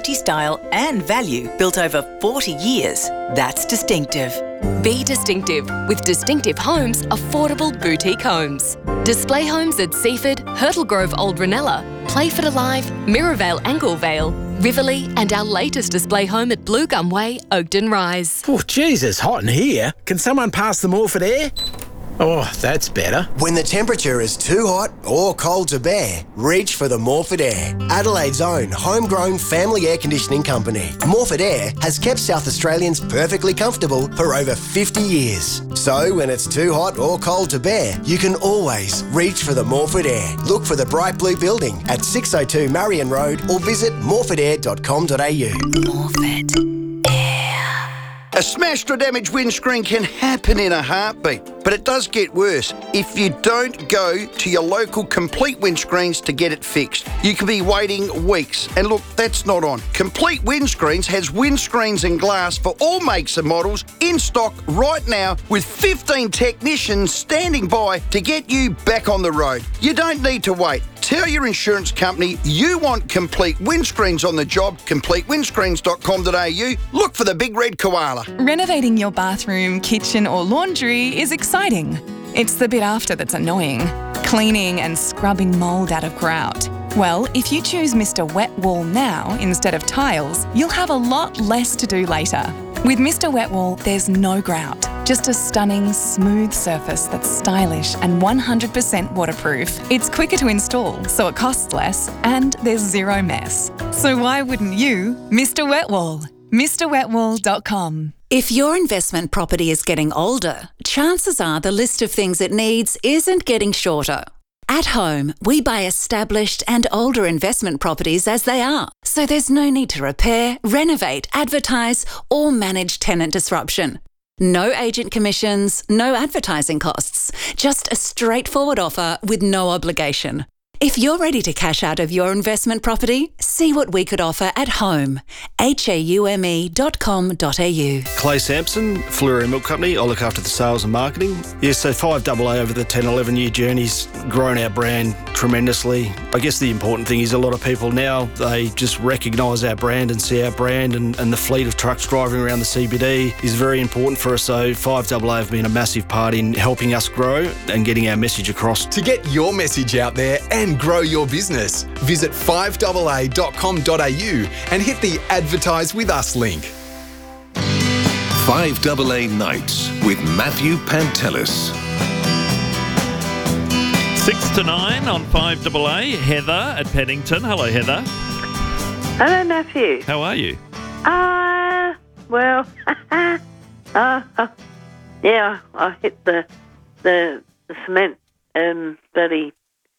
quality, style and value built over 40 years. That's distinctive. Be distinctive with Distinctive Homes affordable boutique homes. Display homes at Seaford, Hurtle Grove Old Ranella, Playford Alive, Mirrorvale Anglevale, Riverley and our latest display home at Blue Gum Way, Oakden Rise. Oh, geez, it's hot in here. Can someone pass the Morford air? Oh, that's better. When the temperature is too hot or cold to bear, reach for the Morford Air, Adelaide's own homegrown family air conditioning company. Morford Air has kept South Australians perfectly comfortable for over 50 years. So when it's too hot or cold to bear, you can always reach for the Morford Air. Look for the bright blue building at 602 Marion Road or visit morfordair.com.au. Morford. A smashed or damaged windscreen can happen in a heartbeat, but it does get worse if you don't go to your local Complete Windscreens to get it fixed. You could be waiting weeks, and look, that's not on. Complete Windscreens has windscreens and glass for all makes and models in stock right now with 15 technicians standing by to get you back on the road. You don't need to wait. Tell your insurance company you want Complete Windscreens on the job, completewindscreens.com.au. Look for the big red koala. Renovating your bathroom, kitchen or laundry is exciting. It's the bit after that's annoying. Cleaning and scrubbing mould out of grout. Well, if you choose Mr. Wet Wall now instead of tiles, you'll have a lot less to do later. With Mr. Wet Wall, there's no grout. Just a stunning, smooth surface that's stylish and 100% waterproof. It's quicker to install, so it costs less, and there's zero mess. So why wouldn't you? Mr. Wet Wall. MrWetWall.com. If your investment property is getting older, chances are the list of things it needs isn't getting shorter. At Home, we buy established and older investment properties as they are, so there's no need to repair, renovate, advertise, or manage tenant disruption. No agent commissions, no advertising costs, just a straightforward offer with no obligation. If you're ready to cash out of your investment property, see what we could offer at Home, haume.com.au. Clay Sampson, Fleury Milk Company. I look after the sales and marketing. Yes, so 5AA over the 10, 11-year journey's grown our brand tremendously. I guess the important thing is a lot of people now, they just recognise our brand and see our brand and the fleet of trucks driving around the CBD is very important for us. So 5AA have been a massive part in helping us grow and getting our message across. To get your message out there and grow your business, visit 5AA.com.au and hit the Advertise With Us link. 5AA Nights with Matthew Pantelis. 6 to 9 on 5AA. Heather at Pennington. Hello, Heather. Hello, Matthew. How are you? Well, yeah, I hit the cement bloody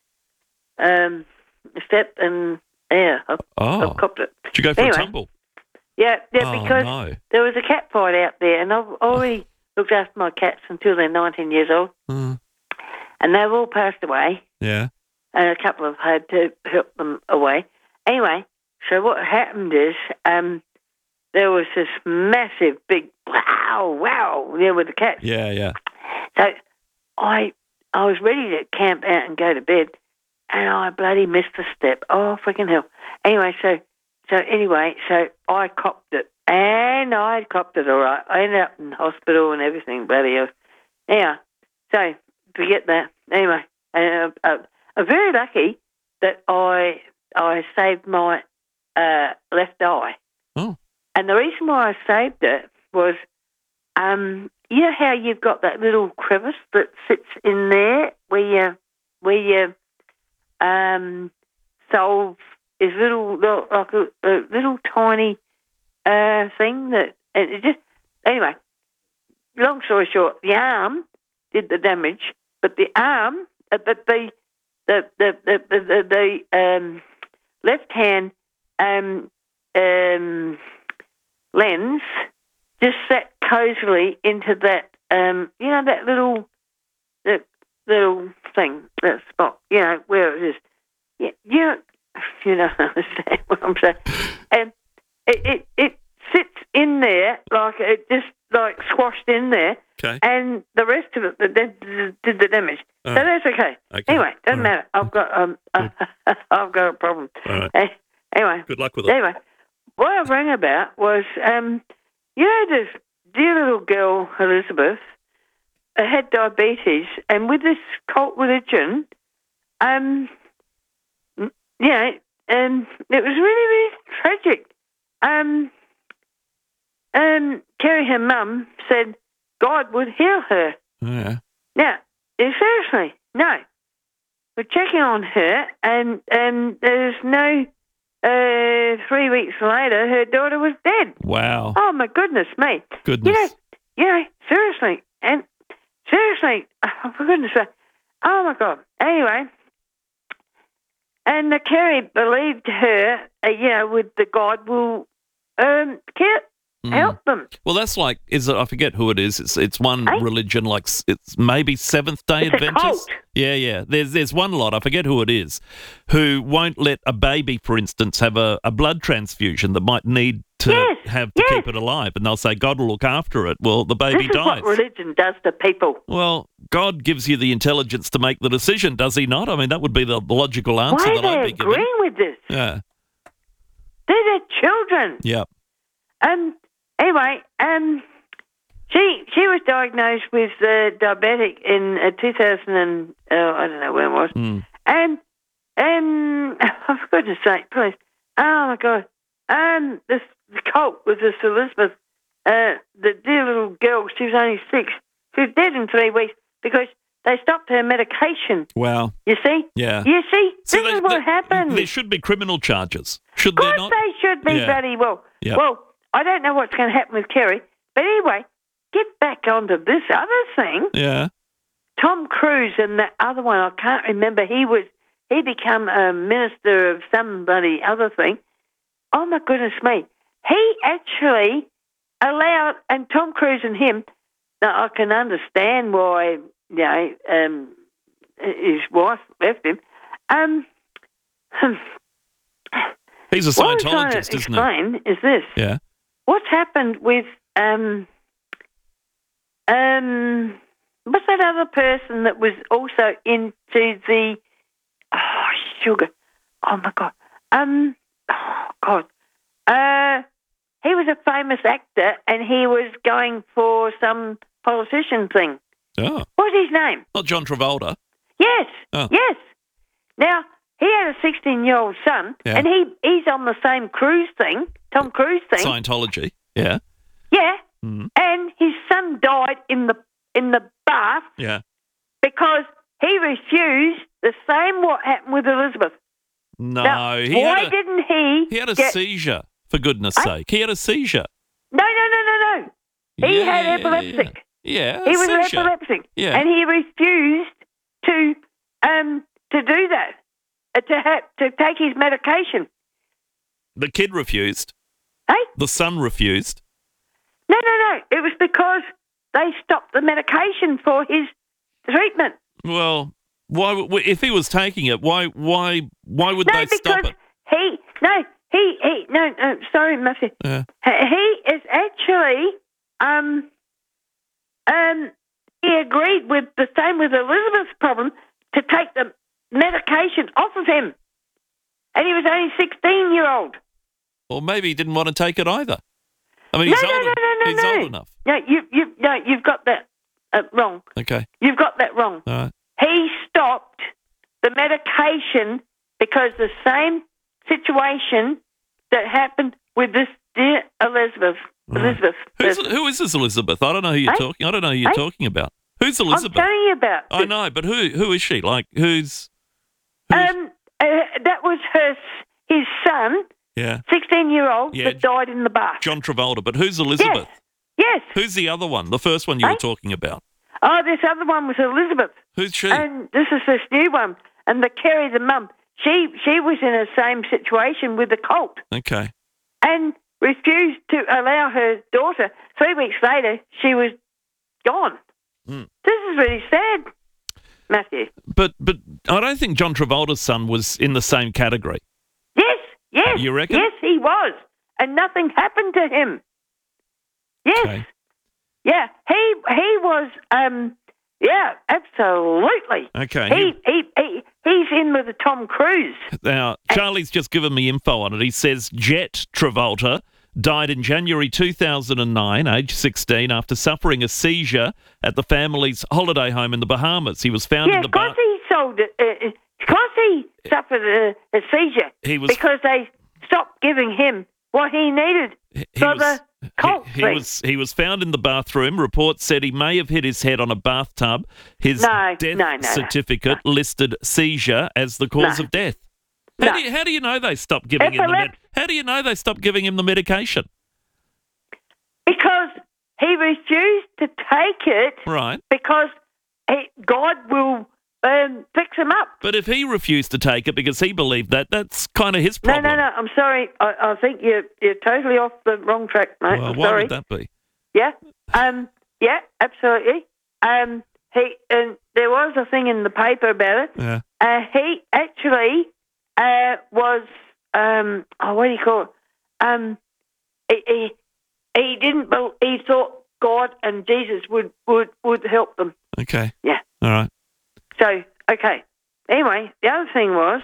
step and yeah, I've copped it. Did you go for a tumble? Yeah, Oh, because no. there was a cat fight out there, and I've already looked after my cats until they're 19 years old, and they've all passed away. Yeah. And a couple have had to help them away. Anyway, so what happened is there was this massive big wow there with the cats. Yeah. So I was ready to camp out and go to bed, and I bloody missed the step. Oh, freaking hell. Anyway, so I copped it, and I copped it all right. I ended up in hospital and everything, bloody hell. Yeah, so forget that. Anyway, I'm very lucky that I saved my left eye. Oh. And the reason why I saved it was, you know how you've got that little crevice that sits in there where you solve is like a little tiny thing that it just anyway. Long story short, the arm did the damage, but the arm, but the left hand lens just sat cozily into that that little thing, that spot, where it is. Yeah, you don't understand what I'm saying. And it sits in there like it just like squashed in there. Okay. And the rest of it did the damage. So that's okay. Anyway, doesn't matter. I've got I've got a problem. All right. Anyway. Good luck with it. Anyway, what I rang about was, this dear little girl, Elizabeth, had diabetes, and with this cult religion, it was really, really tragic. Kerry, her mum, said God would heal her. Yeah. Now, seriously, no. We're checking on her, and there's no. 3 weeks later, her daughter was dead. Wow. Oh my goodness me! Goodness. Seriously, for goodness sake, oh my God. Anyway, and Kerry believed her, with the God will help them. Well, that's like, I forget who it is. It's one religion, like it's maybe Seventh-day Adventist. A cult. Yeah. There's one lot, I forget who it is, who won't let a baby, for instance, have a blood transfusion that might need to keep it alive, and they'll say God will look after it. Well, the baby dies. This is what religion does to people. Well, God gives you the intelligence to make the decision, does he not? I mean, that would be the logical answer that I'd be given. Why are they agreeing with this? Yeah. They're their children. Yeah. Anyway, she was diagnosed with diabetic in 2000 and I don't know when it was. And oh, for goodness sake, please! Oh my God! The cult with this Elizabeth, the dear little girl. She was only 6. She was dead in 3 weeks because they stopped her medication. Wow. You see? Yeah. You see? This is what happened. There should be criminal charges. Should Of there course not? they should be, bloody well. Yeah. Well, I don't know what's going to happen with Kerry, but anyway, get back onto this other thing. Yeah. Tom Cruise and that other one, I can't remember. He became a minister of some bloody other thing. Oh my goodness me! He actually allowed, and Tom Cruise and him. Now I can understand why his wife left him. He's a Scientologist, Scientologist, what I'm trying to isn't he? explain is this. Yeah. What's happened with what's that other person that was also into the sugar? Oh my God. He was a famous actor and he was going for some politician thing. Oh. What's his name? Not John Travolta. Yes. Oh. Yes. Now, he had a 16-year-old son, Yeah. and he's on the same Cruise thing, Tom Cruise thing. Scientology. Yeah. Yeah. And his son died in the bath Yeah. because he refused the same what happened with Elizabeth. No. Now, why didn't he? He had a get, seizure, for goodness sake. He had a seizure. No. He had Yeah, epileptic. Yeah. He was seizure. epileptic. Yeah. And he refused to do that, to take his medication. The kid refused. Hey? The son refused. No. It was because they stopped the medication for his treatment. Well, why? If he was taking it, why would they stop it? Sorry, Matthew. Yeah. He is actually, he agreed with the same with Elizabeth's problem to take the medication off of him. And he was only 16-year-old. Or maybe he didn't want to take it either. I mean, he's old enough. No, you've got that wrong. Okay. You've got that wrong. All right. He stopped the medication because the same situation that happened with this dear Elizabeth. Elizabeth. Who is this Elizabeth? I don't know who you're talking. I don't know who you're talking about. Who's Elizabeth? I'm telling you about. I know, but who is she? Like who's? That was his son. Yeah. 16-year-old that died in the bath. John Travolta, but who's Elizabeth? Yes. Who's the other one? The first one you were talking about. Oh, this other one was Elizabeth. Who's she? And this is this new one. And the Kerry, the mum, she was in the same situation with the cult. Okay. And refused to allow her daughter. 3 weeks later, she was gone. This is really sad, Matthew. But I don't think John Travolta's son was in the same category. Yes. You reckon? Yes, he was. And nothing happened to him. Yes. Okay. Yeah. He was, absolutely. Okay. He he's in with the Tom Cruise. Now, Charlie's just given me info on it. He says Jet Travolta died in January 2009, age 16, after suffering a seizure at the family's holiday home in the Bahamas. He was found in the because he sold it. Because he suffered a seizure. Because they stopped giving him what he needed the cult thing. He was found in the bathroom. Reports said he may have hit his head on a bathtub. His death certificate listed seizure as the cause of death. How do you know they stopped giving him How do you know they stopped giving him the medication? Because he refused to take it. Right. Because God will fix him up. But if he refused to take it because he believed that, that's kind of his problem. No. I'm sorry. I think you're totally off the wrong track, mate. Well, I'm why sorry. would that be? Yeah. Yeah. Absolutely. And there was a thing in the paper about it. Yeah. He actually was what do you call it? He didn't. He thought God and Jesus would help them. Okay. Yeah. All right. So, okay. Anyway, the other thing was,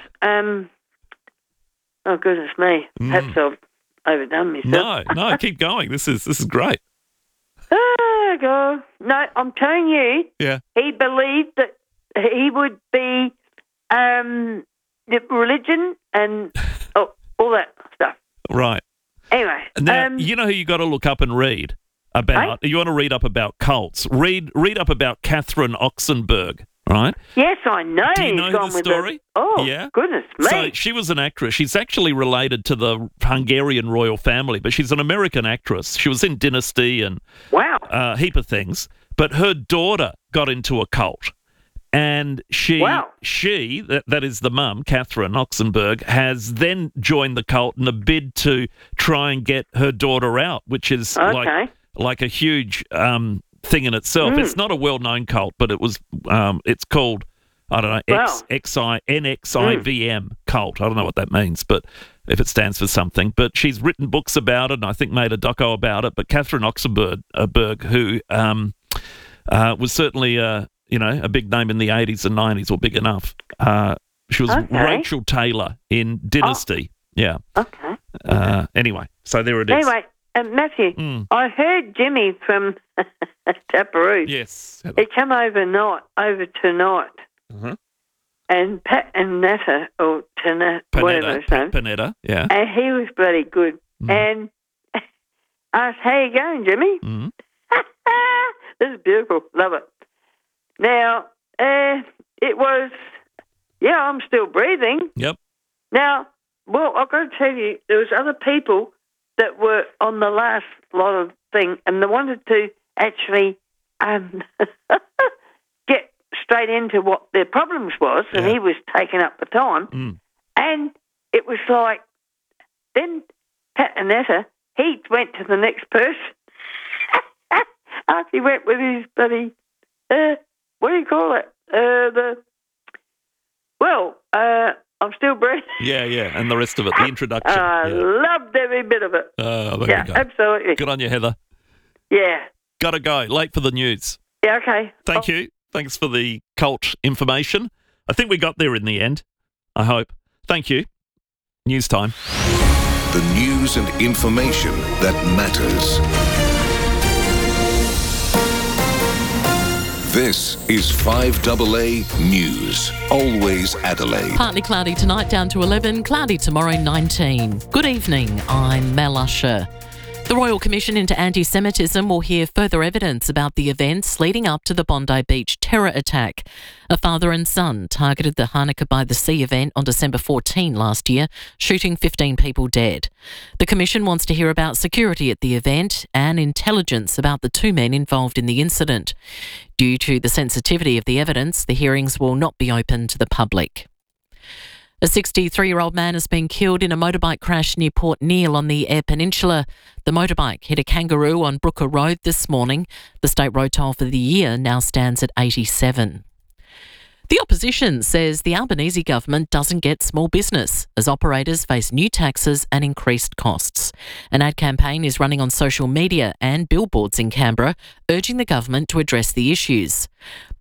oh goodness me, perhaps I've overdone myself. No, keep going. This is great. Oh God, no, I'm telling you. Yeah. He believed that he would be the religion and all that stuff. Right. Anyway, now you know who you got to look up and read about. You want to read up about cults. Read up about Catherine Oxenberg. Right? Yes, I know. Do you know gone the with story? Yeah. Goodness me. So she was an actress. She's actually related to the Hungarian royal family, but she's an American actress. She was in Dynasty and a heap of things. But her daughter got into a cult. And she, that is the mum, Catherine Oxenberg, has then joined the cult in a bid to try and get her daughter out, which is like a huge thing in itself. It's not a well-known cult, but it was. It's called, I don't know, NXIVM cult. I don't know what that means, but if it stands for something. But she's written books about it, and I think made a doco about it. But Catherine Oxenberg, who was certainly a big name in the 80s and 90s, or big enough. She was Rachel Taylor in Dynasty. Yeah. Okay. Anyway, so there it is. Anyway. Matthew, I heard Jimmy from Taparoo. Yes. He come over tonight. Mm-hmm. And Pat and Netta, or whatever his name. Panetta, yeah. And he was bloody good. And I asked, how you going, Jimmy? Mm. This is beautiful. Love it. Now, it was, I'm still breathing. Yep. Now, well, I've got to tell you, there was other people that were on the last lot of thing, and they wanted to actually get straight into what their problems was, and he was taking up the time. And it was like, then Pat and Netta, he went to the next person. After he went with his bloody, what do you call it? I'm still breathing. Yeah, and the rest of it, the introduction. I loved every bit of it. There you go. Absolutely. Good on you, Heather. Yeah. Gotta go. Late for the news. Yeah, okay. Thank you. Thanks for the cult information. I think we got there in the end. I hope. Thank you. News time. The news and information that matters. This is 5AA News. Always Adelaide. Partly cloudy tonight, down to 11. Cloudy tomorrow, 19. Good evening. I'm Mel Usher. The Royal Commission into Anti-Semitism will hear further evidence about the events leading up to the Bondi Beach terror attack. A father and son targeted the Hanukkah by the Sea event on December 14 last year, shooting 15 people dead. The Commission wants to hear about security at the event and intelligence about the two men involved in the incident. Due to the sensitivity of the evidence, the hearings will not be open to the public. A 63-year-old man has been killed in a motorbike crash near Port Neale on the Eyre Peninsula. The motorbike hit a kangaroo on Brooker Road this morning. The state road toll for the year now stands at 87. The opposition says the Albanese government doesn't get small business as operators face new taxes and increased costs. An ad campaign is running on social media and billboards in Canberra, urging the government to address the issues.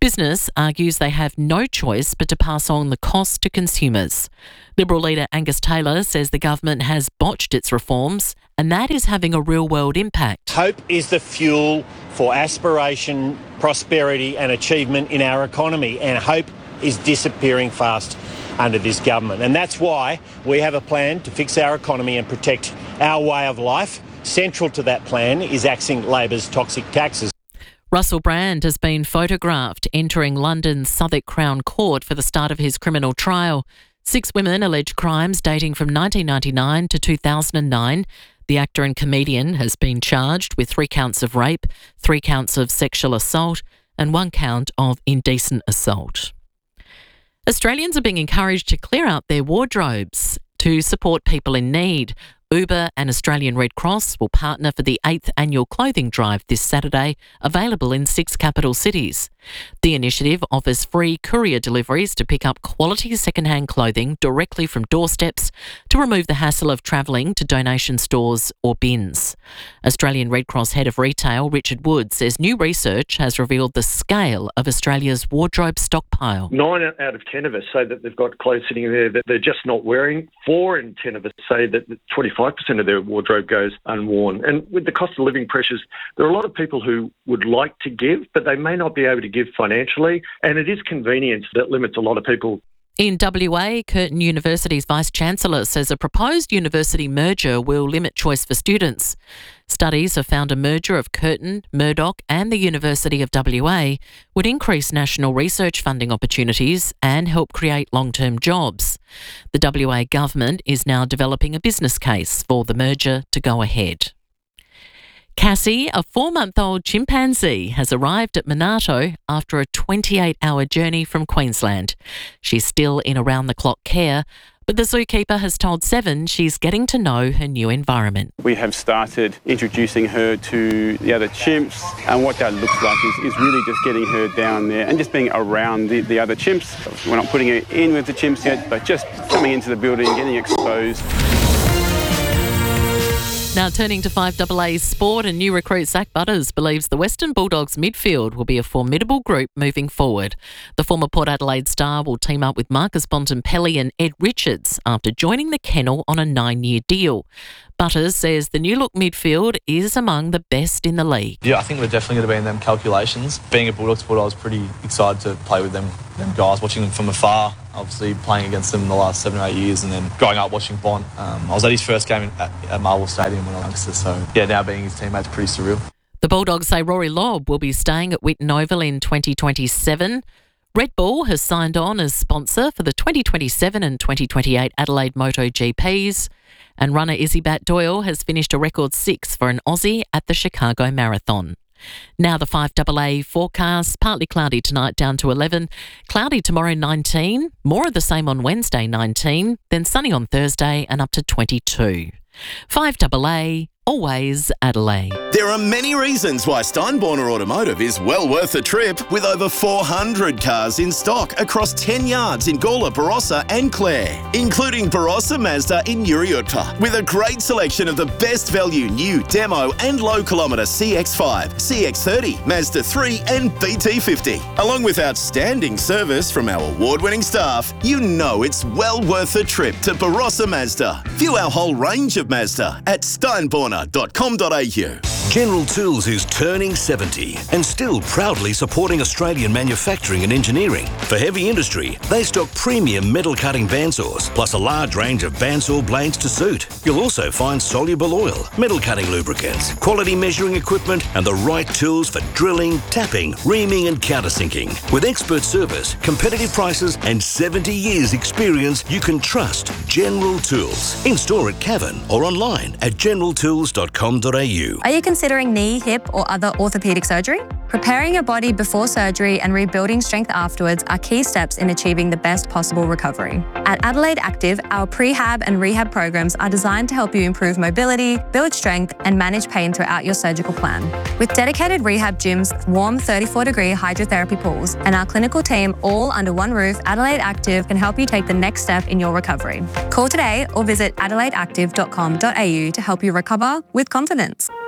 Business argues they have no choice but to pass on the cost to consumers. Liberal leader Angus Taylor says the government has botched its reforms and that is having a real-world impact. Hope is the fuel for aspiration, prosperity and achievement in our economy, and hope is disappearing fast under this government. And that's why we have a plan to fix our economy and protect our way of life. Central to that plan is axing Labor's toxic taxes. Russell Brand has been photographed entering London's Southwark Crown Court for the start of his criminal trial. 6 women alleged crimes dating from 1999 to 2009. The actor and comedian has been charged with 3 counts of rape, 3 counts of sexual assault and 1 count of indecent assault. Australians are being encouraged to clear out their wardrobes to support people in need. Uber and Australian Red Cross will partner for the 8th annual clothing drive this Saturday, available in 6 capital cities. The initiative offers free courier deliveries to pick up quality second-hand clothing directly from doorsteps to remove the hassle of travelling to donation stores or bins. Australian Red Cross Head of Retail Richard Wood says new research has revealed the scale of Australia's wardrobe stockpile. 9 out of 10 of us say that they've got clothes sitting there that they're just not wearing. 4 in 10 of us say that 25% of their wardrobe goes unworn. And with the cost of living pressures, there are a lot of people who would like to give, but they may not be able to give financially. And it is convenience that limits a lot of people. In WA, Curtin University's Vice-Chancellor says a proposed university merger will limit choice for students. Studies have found a merger of Curtin, Murdoch and the University of WA would increase national research funding opportunities and help create long-term jobs. The WA government is now developing a business case for the merger to go ahead. Cassie, a 4-month-old chimpanzee, has arrived at Monarto after a 28-hour journey from Queensland. She's still in around-the-clock care, but the zookeeper has told Seven she's getting to know her new environment. We have started introducing her to the other chimps, and what that looks like is really just getting her down there and just being around the other chimps. We're not putting her in with the chimps yet, but just coming into the building, getting exposed. Now turning to 5AA sport, and new recruit Zach Butters believes the Western Bulldogs midfield will be a formidable group moving forward. The former Port Adelaide star will team up with Marcus Bontempelli and Ed Richards after joining the kennel on a 9-year deal. Butters says the new look midfield is among the best in the league. Yeah, I think we're definitely going to be in them calculations. Being a Bulldogs supporter, I was pretty excited to play with them guys, watching them from afar, obviously playing against them in the last 7 or 8 years, and then growing up watching Bont. I was at his first game at Marvel Stadium when I was youngster, so yeah, now being his teammate's pretty surreal. The Bulldogs say Rory Lobb will be staying at Whitten Oval in 2027. Red Bull has signed on as sponsor for the 2027 and 2028 Adelaide MotoGPs, and runner Izzy Bat Doyle has finished a record 6th for an Aussie at the Chicago Marathon. Now the 5AA forecast, partly cloudy tonight down to 11, cloudy tomorrow 19, more of the same on Wednesday 19, then sunny on Thursday and up to 22. 5AA, always Adelaide. There are many reasons why Steinborner Automotive is well worth a trip, with over 400 cars in stock across 10 yards in Gawler, Barossa and Clare, including Barossa Mazda in Uriutpa, with a great selection of the best value new demo and low kilometre CX-5, CX-30, Mazda 3 and BT50. Along with outstanding service from our award-winning staff, you know it's well worth a trip to Barossa Mazda. View our whole range of Mazda at steinborner.com.au. General Tools is turning 70 and still proudly supporting Australian manufacturing and engineering. For heavy industry, they stock premium metal cutting bandsaws, plus a large range of bandsaw blades to suit. You'll also find soluble oil, metal cutting lubricants, quality measuring equipment, and the right tools for drilling, tapping, reaming, and countersinking. With expert service, competitive prices, and 70 years experience, you can trust General Tools. In store at Cavan or online at generaltools.com.au. Are you considering knee, hip, or other orthopaedic surgery? Preparing your body before surgery and rebuilding strength afterwards are key steps in achieving the best possible recovery. At Adelaide Active, our prehab and rehab programs are designed to help you improve mobility, build strength, and manage pain throughout your surgical plan. With dedicated rehab gyms, warm 34-degree hydrotherapy pools, and our clinical team all under one roof, Adelaide Active can help you take the next step in your recovery. Call today or visit adelaideactive.com.au to help you recover with confidence.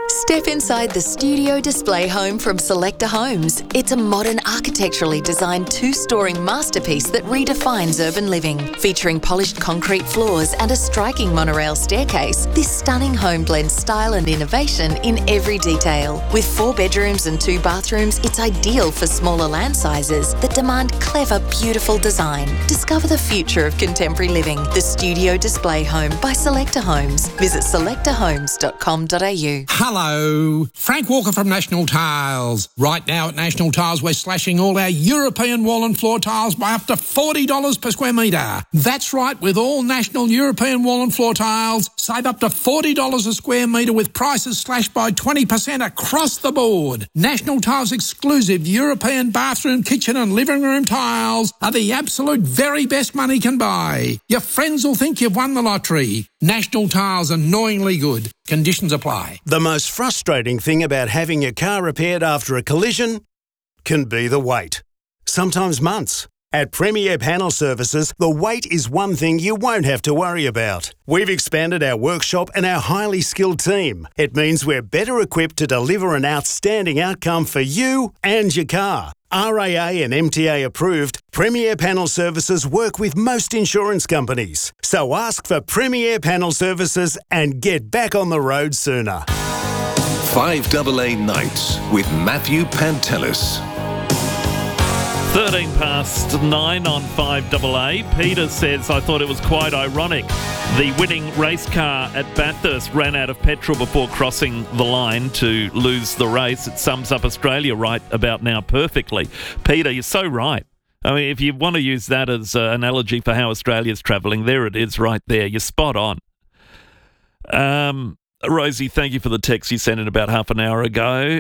Step inside the studio display home from Selector Homes. It's a modern, architecturally designed two-storing masterpiece that redefines urban living. Featuring polished concrete floors and a striking monorail staircase, this stunning home blends style and innovation in every detail. With 4 bedrooms and 2 bathrooms, it's ideal for smaller land sizes that demand clever, beautiful design. Discover the future of contemporary living. The studio display home by Selector Homes. Visit selectorhomes.com.au. Hello, Frank Walker from National Tiles. Right now at National Tiles, we're slashing all our European wall and floor tiles by up to $40 per square metre. That's right, with all National European wall and floor tiles, save up to $40 a square metre with prices slashed by 20% across the board. National Tiles exclusive European bathroom, kitchen and living room tiles are the absolute very best money can buy. Your friends will think you've won the lottery. National Tiles, annoyingly good. Conditions apply. The most frustrating thing about having your car repaired after a collision can be the wait. Sometimes months. At Premier Panel Services, the wait is one thing you won't have to worry about. We've expanded our workshop and our highly skilled team. It means we're better equipped to deliver an outstanding outcome for you and your car. RAA and MTA approved, Premier Panel Services work with most insurance companies. So ask for Premier Panel Services and get back on the road sooner. 5AA Nights with Matthew Pantelis. 13 past 9 on 5AA. Peter says, I thought it was quite ironic. The winning race car at Bathurst ran out of petrol before crossing the line to lose the race. It sums up Australia right about now perfectly. Peter, you're so right. I mean, if you want to use that as an analogy for how Australia's travelling, there it is right there. You're spot on. Rosie, thank you for the text you sent in about half an hour ago.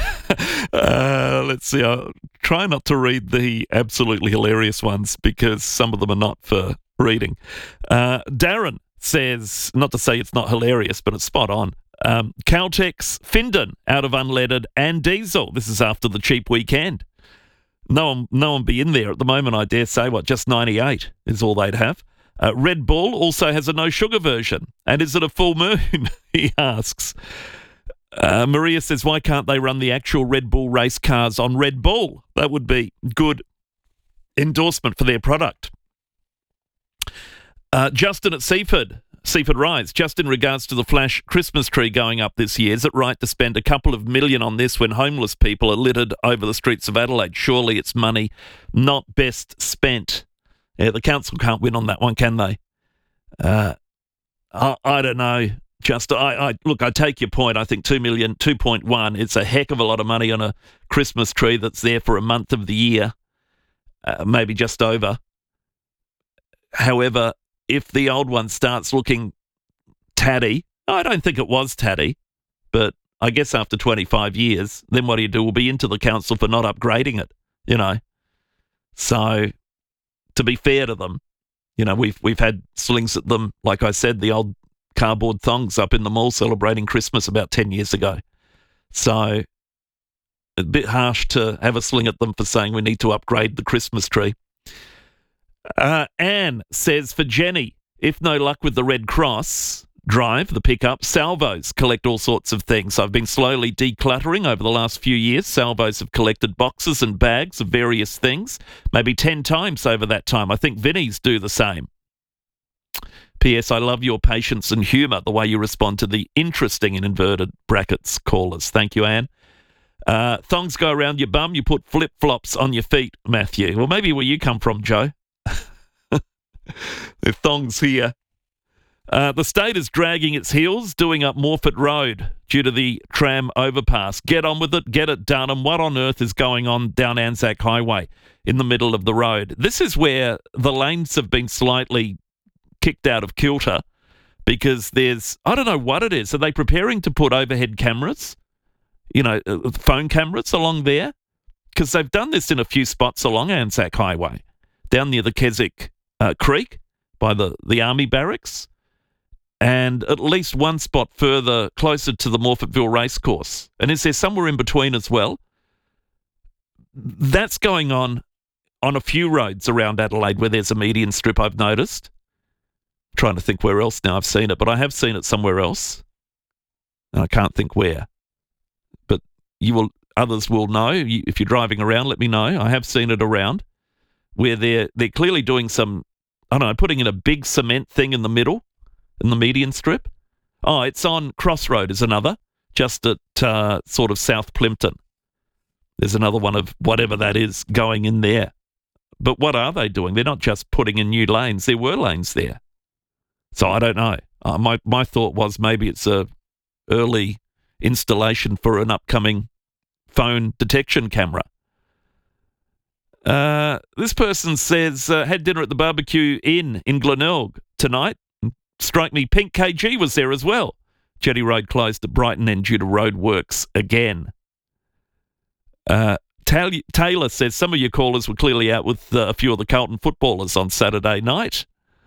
Let's see. I'll try not to read the absolutely hilarious ones because some of them are not for reading. Darren says, not to say it's not hilarious, but it's spot on. Caltex Findon out of unleaded and diesel. This is after the cheap weekend. No one be in there at the moment, I dare say. Just 98 is all they'd have. Red Bull also has a no-sugar version. And is it a full moon? He asks. Maria says, why can't they run the actual Red Bull race cars on Red Bull? That would be good endorsement for their product. Justin at Seaford Rise, just in regards to the flash Christmas tree going up this year, is it right to spend a couple of million on this when homeless people are littered over the streets of Adelaide? Surely it's money not best spent. Yeah, the council can't win on that one, can they? I don't know. Just I take your point. I think 2 million, 2.1. It's a heck of a lot of money on a Christmas tree that's there for a month of the year, maybe just over. However, if the old one starts looking tatty, I don't think it was tatty, but I guess after 25 years, then what do? We'll be into the council for not upgrading it, you know. So, to be fair to them, you know, we've had slings at them, like I said, the old cardboard thongs up in the mall celebrating Christmas about 10 years ago. So, a bit harsh to have a sling at them for saying we need to upgrade the Christmas tree. Anne says, for Jenny, if no luck with the Red Cross drive, the pickup, salvos collect all sorts of things. I've been slowly decluttering over the last few years. Salvos have collected boxes and bags of various things, maybe 10 times over that time. I think Vinnies do the same. P.S. I love your patience and humour, the way you respond to the interesting, in inverted brackets, callers. Thank you, Anne. Thongs go around your bum, you put flip-flops on your feet, Matthew. Well, maybe where you come from, Joe. The thongs here. The state is dragging its heels, doing up Morphett Road due to the tram overpass. Get on with it, get it done. And what on earth is going on down Anzac Highway in the middle of the road? This is where the lanes have been slightly kicked out of kilter because I don't know what it is. Are they preparing to put overhead cameras, phone cameras along there? Because they've done this in a few spots along Anzac Highway, down near the Keswick Creek by the Army Barracks, and at least one spot further closer to the Morphettville Racecourse. And is there somewhere in between as well? That's going on a few roads around Adelaide where there's a median strip, I've noticed. I'm trying to think where else now I've seen it, but I have seen it somewhere else. And I can't think where. But others will know. If you're driving around, let me know. I have seen it around where they're clearly doing some, I don't know, putting in a big cement thing in the middle, in the median strip. Oh, it's on Crossroad is another, just at sort of South Plympton. There's another one of whatever that is going in there. But what are they doing? They're not just putting in new lanes. There were lanes there. So I don't know. My thought was maybe it's a early installation for an upcoming phone detection camera. This person says, had dinner at the Barbecue Inn in Glenelg tonight. Strike me, Pink KG was there as well. Jetty Road closed at Brighton End due to road works again. Taylor says some of your callers were clearly out with a few of the Carlton footballers on Saturday night.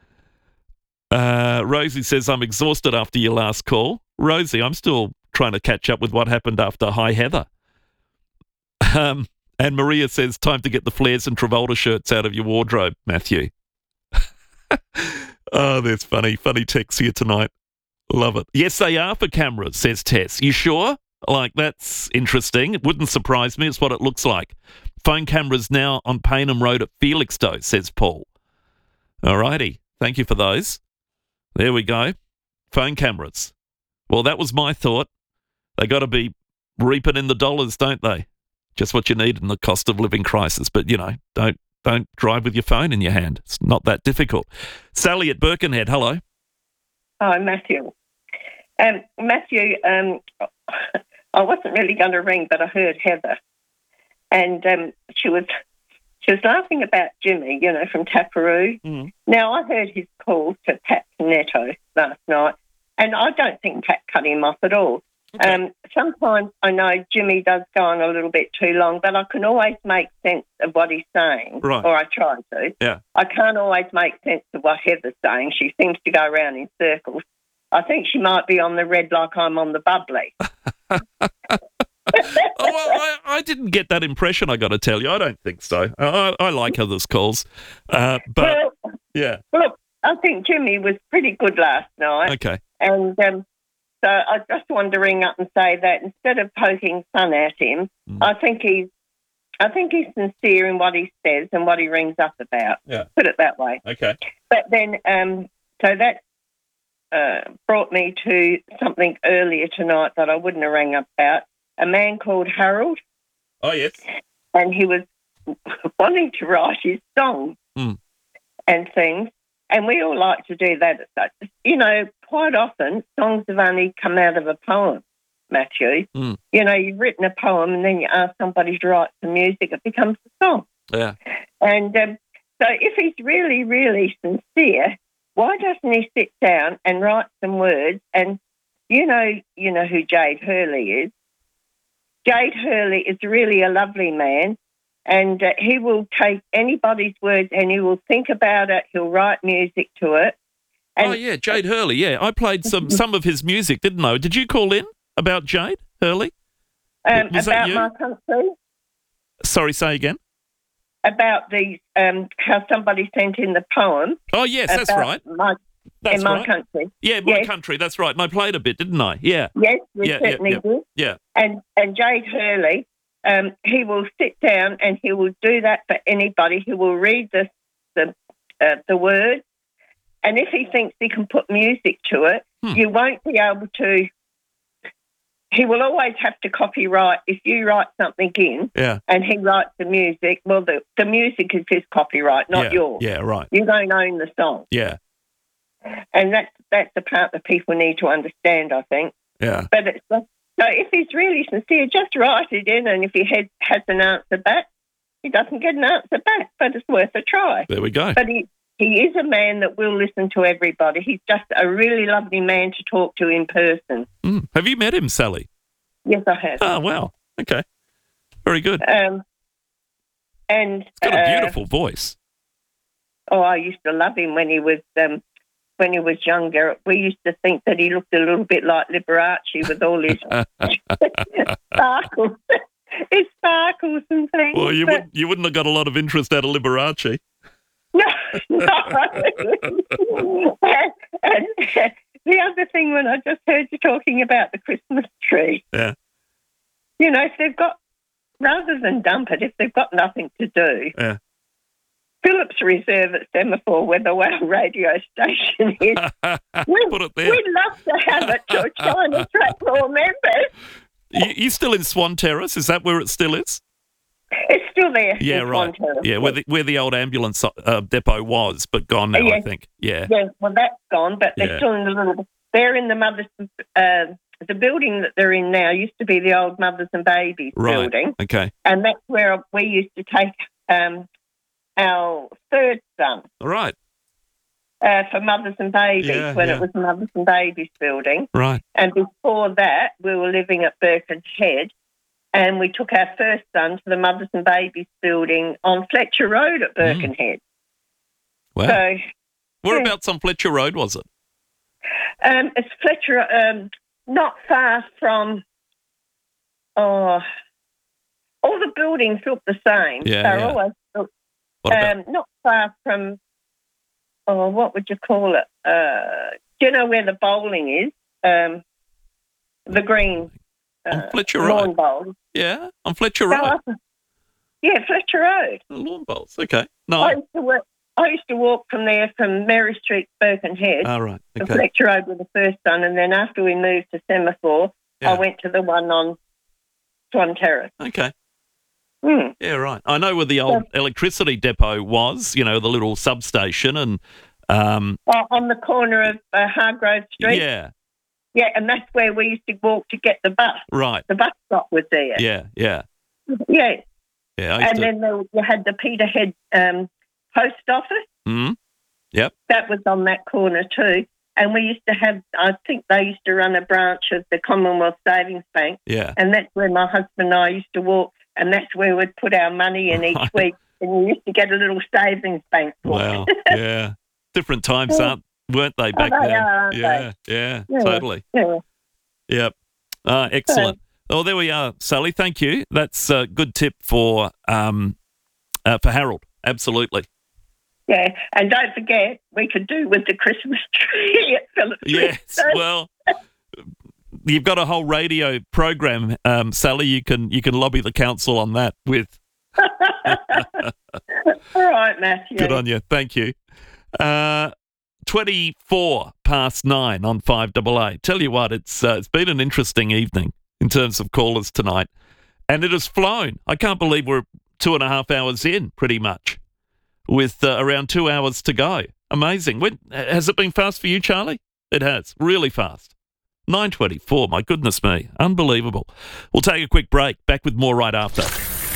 Rosie says, I'm exhausted after your last call. Rosie, I'm still trying to catch up with what happened after High Heather. And Maria says, time to get the Flares and Travolta shirts out of your wardrobe, Matthew. Oh, there's funny texts here tonight. Love it. Yes, they are for cameras, says Tess. You sure? Like, that's interesting. It wouldn't surprise me. It's what it looks like. Phone cameras now on Paynham Road at Felixstowe, says Paul. All righty. Thank you for those. There we go. Phone cameras. Well, that was my thought. They got to be reaping in the dollars, don't they? Just what you need in the cost of living crisis. But, you know, don't drive with your phone in your hand. It's not that difficult. Sally at Birkenhead, hello. Hi, Matthew. Matthew, I wasn't really going to ring, but I heard Heather. And she was laughing about Jimmy, you know, from Taparoo. Mm. Now, I heard his call to Pat Netto last night, and I don't think Pat cut him off at all. Okay. Sometimes I know Jimmy does go on a little bit too long, but I can always make sense of what he's saying, right. Or I try to. Yeah. I can't always make sense of what Heather's saying. She seems to go around in circles. I think she might be on the red like I'm on the bubbly. Well, I didn't get that impression, I got to tell you. I don't think so. I like Heather's calls. But, yeah. Look, I think Jimmy was pretty good last night. Okay. And so I just wanted to ring up and say that instead of poking fun at him, I think he's sincere in what he says and what he rings up about. Yeah. Put it that way. Okay. But then, so that brought me to something earlier tonight that I wouldn't have rang up about. A man called Harold. Oh, yes. And he was wanting to write his song and things. And we all like to do that. You know, quite often songs have only come out of a poem, Matthew. Mm. You know, you've written a poem and then you ask somebody to write some music, it becomes a song. Yeah. And so if he's really, really sincere, why doesn't he sit down and write some words? And you know who Jade Hurley is. Jade Hurley is really a lovely man, and he will take anybody's words and he will think about it. He'll write music to it. And yeah, Jade Hurley, yeah. I played some of his music, didn't I? Did you call in about Jade Hurley? Was that about you? My country. Sorry, say again. About the how somebody sent in the poem. Oh, yes, that's right. My country. Yeah, My Country, that's right. And I played a bit, didn't I? Yeah. Yes, we certainly did. Yeah. And Jade Hurley, he will sit down and he will do that for anybody. He will read the words, and if he thinks he can put music to it, you won't be able to. He will always have to copyright. If you write something in and he writes the music, well, the music is his copyright, not yours. Yeah, right. You don't own the song. Yeah. And that's the part that people need to understand, I think. Yeah. But so if he's really sincere, just write it in, and if he has an answer back, he doesn't get an answer back, but it's worth a try. There we go. But he is a man that will listen to everybody. He's just a really lovely man to talk to in person. Mm. Have you met him, Sally? Yes, I have. Oh, wow. Okay. Very good. And he's got a beautiful voice. Oh, I used to love him when he was younger. We used to think that he looked a little bit like Liberace with all his sparkles. His sparkles and things. Well, you wouldn't have got a lot of interest out of Liberace. No. the other thing when I just heard you talking about the Christmas tree, Yeah. you know, if they've got, rather than dump it, if they've got nothing to do, Yeah. Phillips Reserve at Semaphore, where the WOW radio station is, Put it there. we'd love to have it to try and attract more members. You still in Swan Terrace? Is that where it still is? It's still there. Yeah, in right. Swan Terrace. Yeah, where the old ambulance depot was, but gone now, Yeah. I think. Yeah. Yeah, well, that's gone, but they're Yeah. still in the little. They're in the mothers. The building that they're in now used to be the old mothers and babies Right. building, Okay. and that's where we used to take our third son All right. for mothers and babies Yeah, when yeah. it was the mothers and babies building. Right. And before that, we were living at Birkenhead, and we took our first son to the mothers and babies building on Fletcher Road at Birkenhead. Wow. So, Whereabouts on Fletcher Road was it? it's Fletcher, not far from. All the buildings look the same. Yeah, They're yeah. always look, What about- not far from. Oh, what would you call it? Do you know where the bowling is? The green. On Fletcher lawn Road. bowl. Yeah, on Fletcher No, Road. Yeah, Fletcher Road. The lawn bowls. Okay. No. I used to walk from there from Mary Street, Birkenhead, All right. to Okay. Fletcher Road with the first son, and then after we moved to Semaphore, I went to the one on Swan Terrace. Okay. Hmm. Yeah, right. I know where the old electricity depot was, you know, the little substation and... On the corner of Hargrove Street. yeah, Yeah, and that's where we used to walk to get the bus. right. The bus stop was there. Yeah, yeah. Yeah. Yeah, I used And then you had the Peterhead post office. Yep. That was on that corner too. And we used to have, I think they used to run a branch of the Commonwealth Savings Bank. Yeah. And that's where my husband and I used to walk, and that's where we'd put our money in each week. And we used to get a little savings bank book. Wow. Yeah. Different times, weren't they, back they then? are, aren't yeah, they? yeah, Yeah. totally. Yeah. Yep. Excellent. Oh, there we are, Sally. Thank you. That's a good tip for Harold. Absolutely. Yeah, and don't forget, we could do with the Christmas tree at Phillips. Yes. Well, you've got a whole radio program, Sally. You can lobby the council on that with. All right, Matthew. Good on you. Thank you. 24 past 9 on 5AA. Tell you what, it's been an interesting evening in terms of callers tonight, and it has flown. I can't believe we're 2.5 hours in, pretty much, with around 2 hours to go. Amazing. Has it been fast for you, Charlie? It has. Really fast. 9:24. My goodness me. Unbelievable. We'll take a quick break. Back with more right after.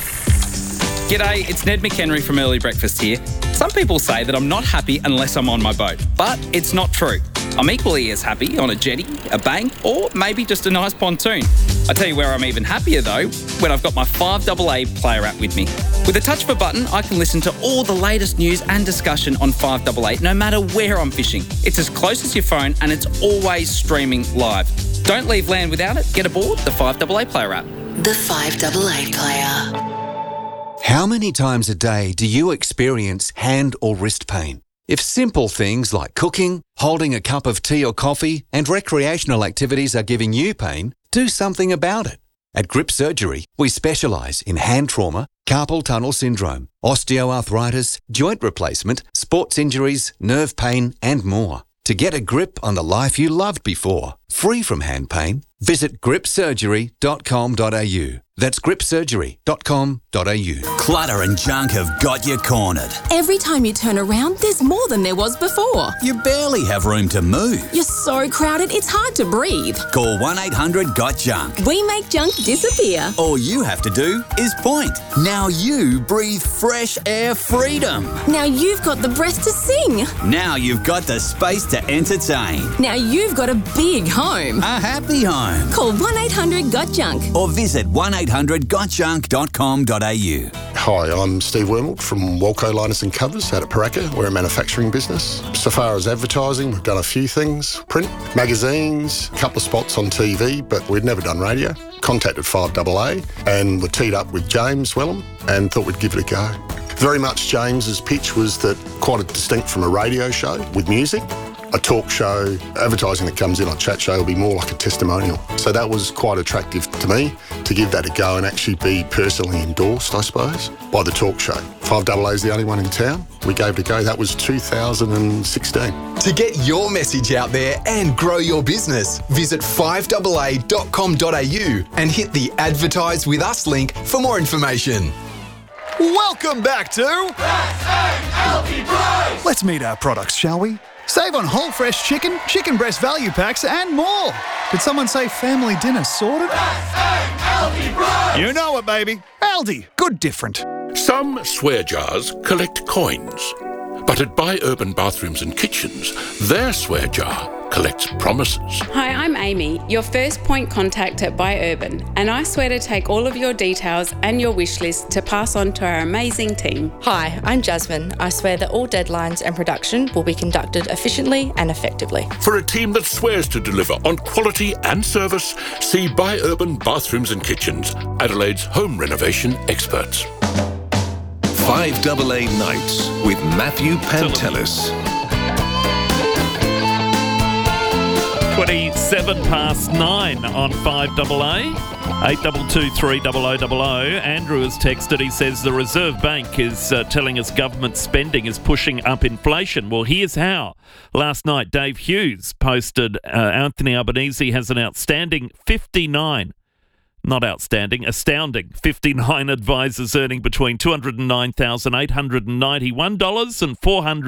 G'day, it's Ned McHenry from Early Breakfast here. Some people say that I'm not happy unless I'm on my boat, but it's not true. I'm equally as happy on a jetty, a bank, or maybe just a nice pontoon. I tell you where I'm even happier though, when I've got my 5AA player app with me. With a touch of a button, I can listen to all the latest news and discussion on 5AA, no matter where I'm fishing. It's as close as your phone and it's always streaming live. Don't leave land without it. Get aboard the 5AA player app. The 5AA player. How many times a day do you experience hand or wrist pain? If simple things like cooking, holding a cup of tea or coffee, and recreational activities are giving you pain, do something about it. At Grip Surgery, we specialise in hand trauma, carpal tunnel syndrome, osteoarthritis, joint replacement, sports injuries, nerve pain, and more. To get a grip on the life you loved before, free from hand pain, visit gripsurgery.com.au. That's gripsurgery.com.au. Clutter and junk have got you cornered. Every time you turn around, there's more than there was before. You barely have room to move. You're so crowded, it's hard to breathe. Call 1-800-GOT-JUNK. We make junk disappear. All you have to do is point. Now you breathe fresh air freedom. Now you've got the breath to sing. Now you've got the space to entertain. Now you've got a big home. A happy home. Call 1-800-GOT-JUNK. Or visit 1-800-GOTJUNK.com.au. Hi, I'm Steve Wormald from Walco Liners and Covers out at Paraka. We're a manufacturing business. So far as advertising, we've done a few things. Print, magazines, a couple of spots on TV, but we'd never done radio. Contacted 5AA and were teed up with James Wellham and thought we'd give it a go. Very much James's pitch was that quite distinct from a radio show with music. a talk show. Advertising that comes in on Chat Show will be more like a testimonial. So that was quite attractive to me, to give that a go and actually be personally endorsed, I suppose, by the talk show. 5AA is the only one in town. We gave it a go. That was 2016. To get your message out there and grow your business, visit 5AA.com.au and hit the Advertise With Us link for more information. Welcome back to Healthy Price. Let's meet our products, shall we? Save on whole fresh chicken, chicken breast value packs and more. Did someone say family dinner sorted? Healthy Price. You know it, baby. Aldi, good different. Some swear jars collect coins, but at Buy Urban Bathrooms and Kitchens, their swear jar collects promises. Hi, I'm Amy, your first point contact at Buy Urban, and I swear to take all of your details and your wish list to pass on to our amazing team. Hi, I'm Jasmine. I swear that all deadlines and production will be conducted efficiently and effectively. For a team that swears to deliver on quality and service, see Buy Urban Bathrooms and Kitchens, Adelaide's home renovation experts. 5AA Nights with Matthew Pantelis. 9 on 5AA. 822 30000. Andrew has texted. He says the Reserve Bank is telling us government spending is pushing up inflation. Well, here's how. Last night, Dave Hughes posted Anthony Albanese has an astounding 59 advisors earning between $209,891 and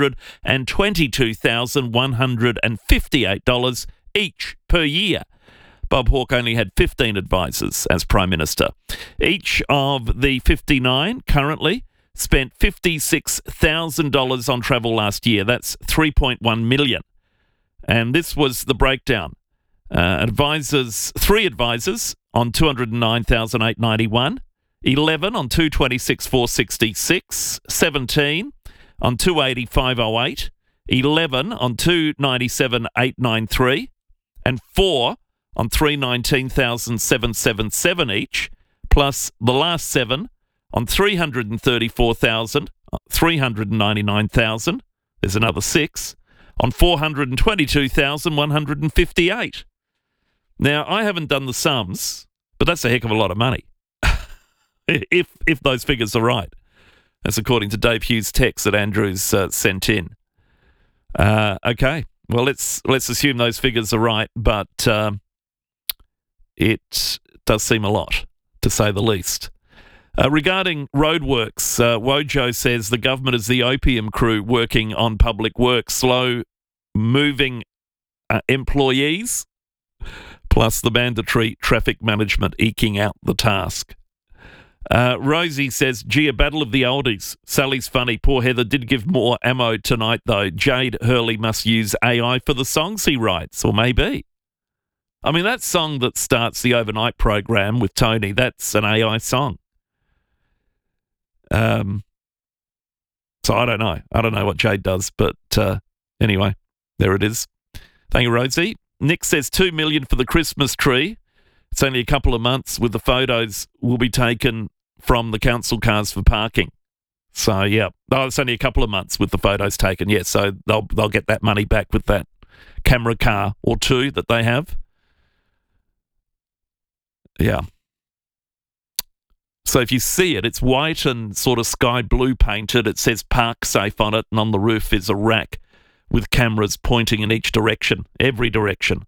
$422,158 each per year. Bob Hawke only had 15 advisors as Prime Minister. Each of the 59 currently spent $56,000 on travel last year. That's $3.1 million. And this was the breakdown. 3 advisors on $209,891, 11 on $226,466, 17 on $280,508, 11 on $297,893, and 4 on $319,777 each, plus the last 7 on $334,399,000. There's another 6 on $422,158. Now, I haven't done the sums, but that's a heck of a lot of money, if those figures are right. That's according to Dave Hughes' text that Andrew's sent in. Okay, well, let's assume those figures are right, but it does seem a lot, to say the least. Regarding roadworks, Wojo says the government is the opium crew working on public works, slow-moving employees, plus the mandatory traffic management eking out the task. Rosie says, gee, a battle of the oldies. Sally's funny. Poor Heather did give more ammo tonight, though. Jade Hurley must use AI for the songs he writes, or maybe. I mean, that song that starts the overnight program with Tony, that's an AI song. So I don't know. I don't know what Jade does, but anyway, there it is. Thank you, Rosie. Nick says $2 million for the Christmas tree. It's only a couple of months with the photos will be taken from the council cars for parking. So, yeah. Oh, it's only a couple of months with the photos taken. Yeah, so they'll get that money back with that camera car or 2 that they have. Yeah. So if you see it, it's white and sort of sky blue painted. It says Park Safe on it, and on the roof is a rack with cameras pointing in each direction, every direction.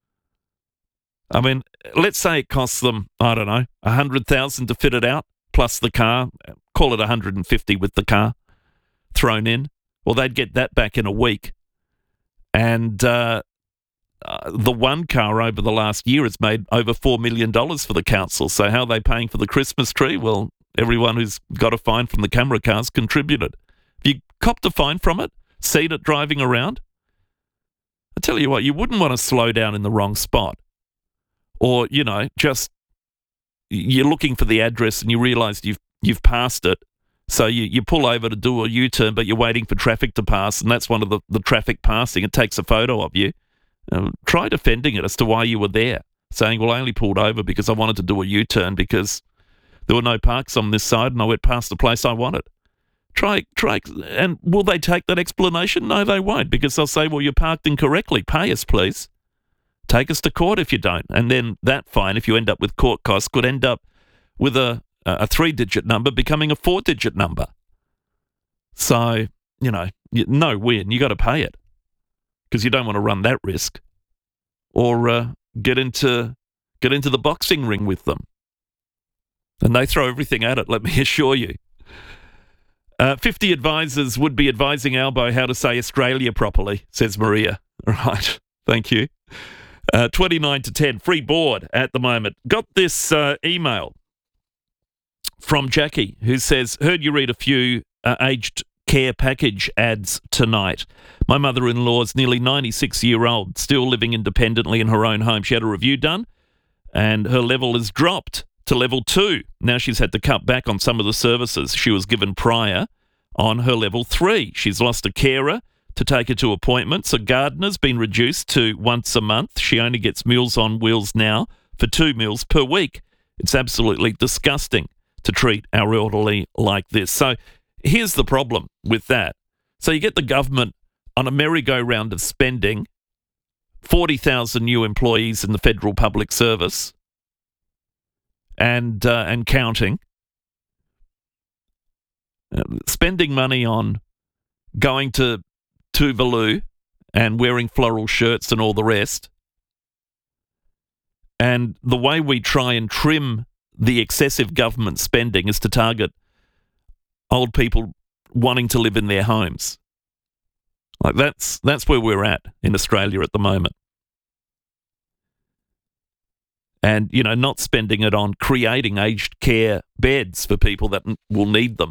I mean, let's say it costs them, I don't know, $100,000 to fit it out, plus the car, call it $150,000 with the car thrown in. Well, they'd get that back in a week. And the one car over the last year has made over $4 million for the council. So how are they paying for the Christmas tree? Well, everyone who's got a fine from the camera cars contributed. If you copped a fine from it, seen it driving around, I tell you what, you wouldn't want to slow down in the wrong spot. Or, you know, just you're looking for the address and you realise you've passed it. So you pull over to do a U-turn, but you're waiting for traffic to pass, and that's one of the traffic passing. It takes a photo of you. Try defending it as to why you were there, saying, well, I only pulled over because I wanted to do a U-turn because there were no parks on this side and I went past the place I wanted. Try, and will they take that explanation? No, they won't, because they'll say, well, you parked incorrectly. Pay us, please. Take us to court if you don't. And then that fine, if you end up with court costs, could end up with a 3-digit number becoming a 4-digit number. So, no win. You got to pay it because you don't want to run that risk or get into the boxing ring with them. And they throw everything at it, let me assure you. 50 advisors would be advising Albo how to say Australia properly, says Maria. Right, thank you. 29 to 10, free board at the moment. Got this email from Jackie, who says, heard you read a few aged care package ads tonight. My mother-in-law's nearly 96-year-old, still living independently in her own home. She had a review done and her level has dropped to level 2. Now she's had to cut back on some of the services she was given prior on her level 3. She's lost a carer to take her to appointments. A gardener's been reduced to once a month. She only gets Meals on Wheels now for 2 meals per week. It's absolutely disgusting to treat our elderly like this. So here's the problem with that. So you get the government on a merry-go-round of spending, 40,000 new employees in the federal public service, and counting, spending money on going to Tuvalu and wearing floral shirts and all the rest. And the way we try and trim the excessive government spending is to target old people wanting to live in their homes. Like that's where we're at in Australia at the moment. And, not spending it on creating aged care beds for people that will need them.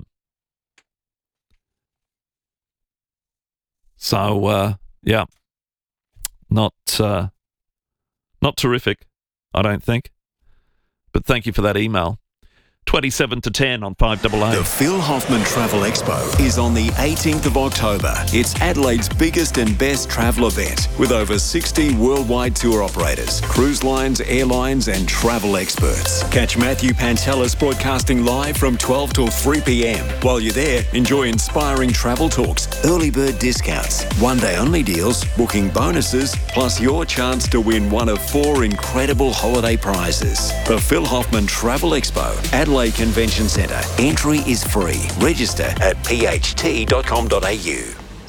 So, not terrific, I don't think. But thank you for that email. 27 to 10 on 5AA. The Phil Hoffman Travel Expo is on the 18th of October. It's Adelaide's biggest and best travel event with over 60 worldwide tour operators, cruise lines, airlines and travel experts. Catch Matthew Pantelis broadcasting live from 12 till 3 p.m. While you're there, enjoy inspiring travel talks, early bird discounts, one-day only deals, booking bonuses, plus your chance to win one of 4 incredible holiday prizes. The Phil Hoffman Travel Expo, Adelaide Convention Centre. Entry is free. Register at pht.com.au.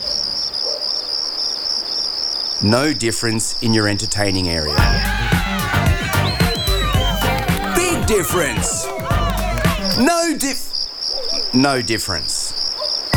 No difference in your entertaining area. Big difference. No difference.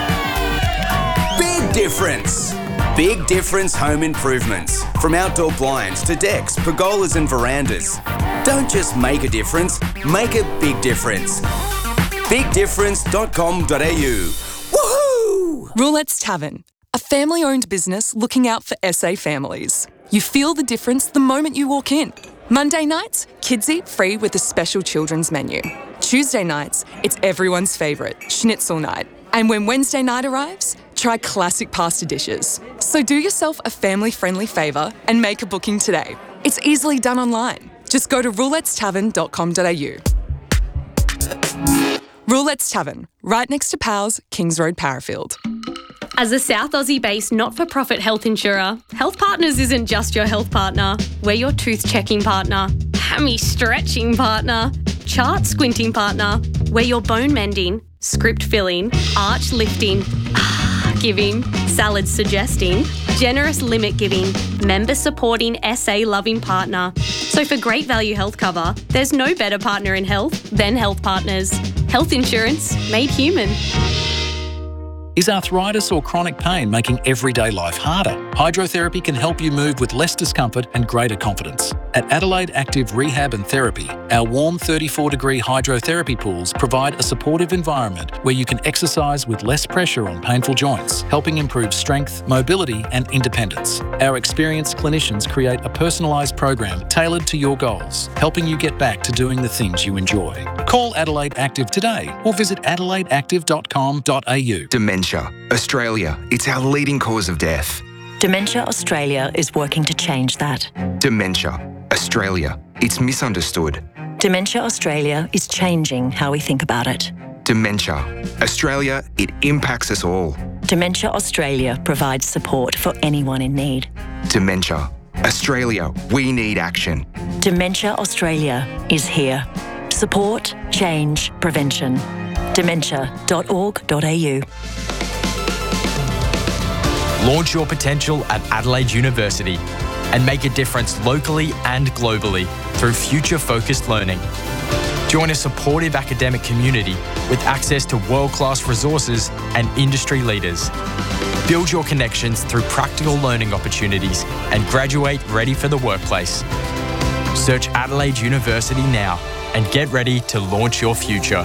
Big difference. Big Difference Home Improvements. From outdoor blinds to decks, pergolas and verandas. Don't just make a difference, make a big difference. BigDifference.com.au. Woohoo! Roulette's Tavern, a family-owned business looking out for SA families. You feel the difference the moment you walk in. Monday nights, kids eat free with a special children's menu. Tuesday nights, it's everyone's favourite, schnitzel night. And when Wednesday night arrives, try classic pasta dishes. So do yourself a family-friendly favour and make a booking today. It's easily done online. Just go to roulettestavern.com.au. Roulette's Tavern, right next to Powell's, Kings Road, Parafield. As a South Aussie-based not-for-profit health insurer, Health Partners isn't just your health partner. We're your tooth-checking partner, hammy-stretching partner, chart-squinting partner. We're your bone-mending, script-filling, arch-lifting, giving, salad-suggesting, generous limit-giving, member-supporting, SA-loving partner. So for great value health cover, there's no better partner in health than Health Partners. Health insurance made human. Is arthritis or chronic pain making everyday life harder? Hydrotherapy can help you move with less discomfort and greater confidence. At Adelaide Active Rehab and Therapy, our warm 34-degree hydrotherapy pools provide a supportive environment where you can exercise with less pressure on painful joints, helping improve strength, mobility and independence. Our experienced clinicians create a personalised program tailored to your goals, helping you get back to doing the things you enjoy. Call Adelaide Active today or visit adelaideactive.com.au. Dementia. Australia, it's our leading cause of death. Dementia Australia is working to change that. Dementia. Australia, it's misunderstood. Dementia Australia is changing how we think about it. Dementia. Australia, it impacts us all. Dementia Australia provides support for anyone in need. Dementia. Australia, we need action. Dementia Australia is here. Support, change, prevention. Dementia.org.au. Launch your potential at Adelaide University and make a difference locally and globally through future-focused learning. Join a supportive academic community with access to world-class resources and industry leaders. Build your connections through practical learning opportunities and graduate ready for the workplace. Search Adelaide University now and get ready to launch your future.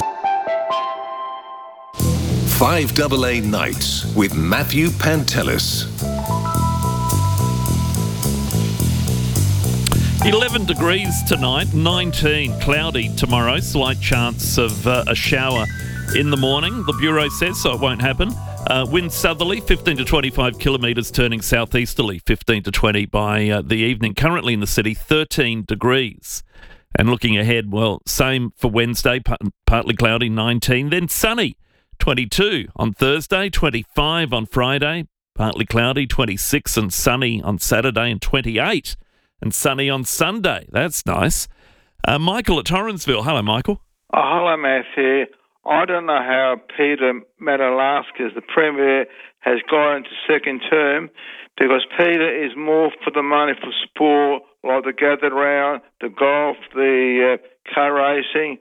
5AA Nights with Matthew Pantelis. 11 degrees tonight, 19 cloudy tomorrow, slight chance of a shower in the morning, the Bureau says, so it won't happen. Wind southerly, 15 to 25 kilometres, turning southeasterly, 15 to 20 by the evening. Currently in the city, 13 degrees. And looking ahead, well, same for Wednesday, partly cloudy, 19, then sunny, 22 on Thursday, 25 on Friday, partly cloudy, 26 and sunny on Saturday, and 28 and sunny on Sunday. That's nice. Michael at Torrensville. Hello, Michael. Oh, hello, Matthew. I don't know how Peter Madalaskas, the Premier, has got into second term, because Peter is more for the money for sport, like the gather round, the golf, the car racing.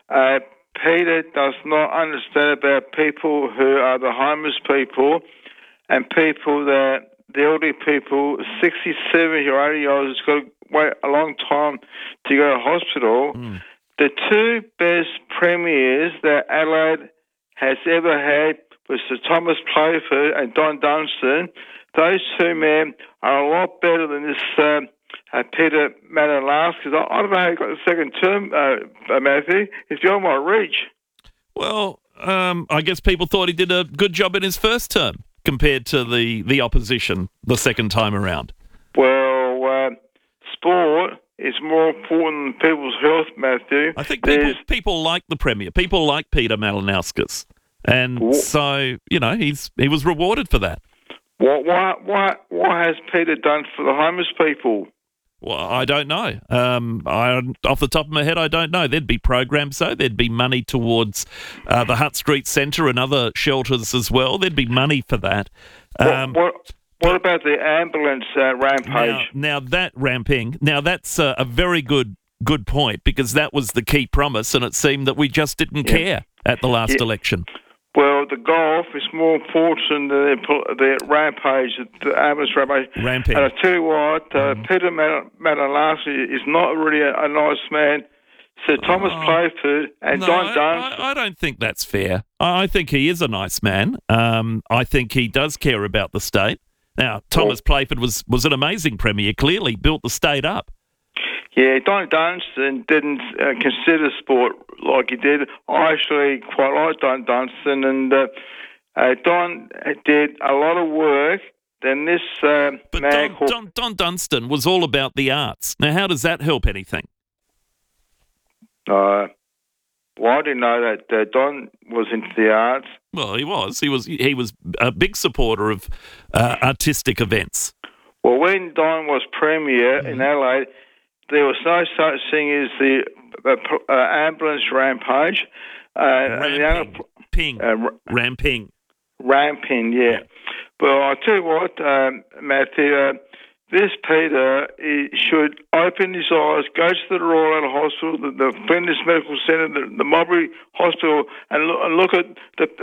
Peter does not understand about people who are the homeless people and people that the elderly people, 60, 70 or 80 years olds, has got to wait a long time to go to hospital. The two best premiers that Adelaide has ever had was Sir Thomas Playford and Don Dunstan. Those two men are a lot better than this Peter Madalaskas. I don't know how he got the second term, Matthew. It's beyond my reach. Well, I guess people thought he did a good job in his first term compared to the opposition the second time around. Well, sport is more important than people's health, Matthew. I think people like the Premier. People like Peter Madalaskas. And so, you know, he was rewarded for that. What has Peter done for the homeless people? Well, I don't know. Off the top of my head, I don't know. There'd be programs, though. There'd be money towards the Hutt Street Centre and other shelters as well. There'd be money for that. What about the ambulance rampage? Now that ramping, that's a very good point, because that was the key promise, and it seemed that we just didn't care at the last election. Well, the golf is more important than the rampage, the ambulance rampage. Ramping. And I tell you what, Peter Madalaskas is not really a nice man. Sir Thomas Playford and Don Dunstan. I don't think that's fair. I think he is a nice man. I think he does care about the state. Now, Thomas Playford was an amazing premier, clearly built the state up. Yeah, Don Dunstan didn't consider sport like he did. I actually quite like Don Dunstan, and Don did a lot of work. Then this But Don Dunstan was all about the arts. Now, how does that help anything? Well, I didn't know that Don was into the arts. Well, he was. He was a big supporter of artistic events. Well, when Don was premier in Adelaide, there was no such thing as the ambulance rampage. Ramping, yeah. Well, I'll tell you what, Matthew, this Peter should open his eyes, go to the Royal Adelaide Hospital, the Flinders Medical Centre, the Mulberry Hospital, and look at